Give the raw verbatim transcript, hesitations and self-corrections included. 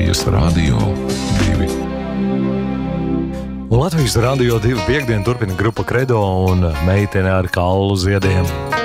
Latvijas Rādio divi. Un Latvijas Rādio divi piekdien turpina grupa Kredo un meitene ar kaulu ziediem.